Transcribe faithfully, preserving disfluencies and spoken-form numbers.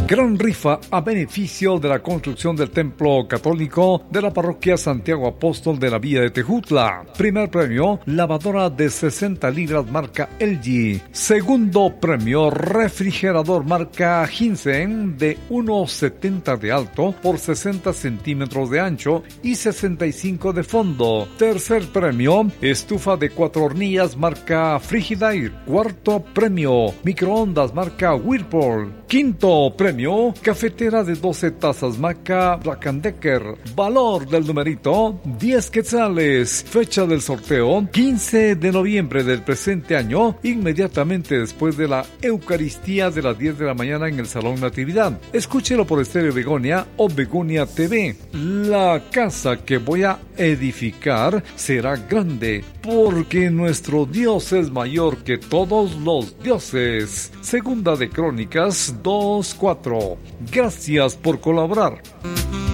Gran rifa a beneficio de la construcción del templo católico de la parroquia Santiago Apóstol de la Villa de Tejutla. Primer premio, lavadora de sesenta libras marca L G. Segundo premio, refrigerador marca Hinsen de uno setenta de alto por sesenta centímetros de ancho y sesenta y cinco de fondo. Tercer premio, estufa de cuatro hornillas marca Frigidaire. Cuarto premio, microondas marca Whirlpool. Quinto premio, cafetera de doce tazas marca Black and Decker. Valor del numerito, diez quetzales. Fecha del sorteo, quince de noviembre del presente año, inmediatamente después de la Eucaristía de las diez de la mañana en el Salón Natividad. Escúchelo por Estéreo Begonia o Begonia T V. La casa que voy a edificar será grande, porque nuestro Dios es mayor que todos los dioses. Segunda de Crónicas dos cuatro. Gracias por colaborar.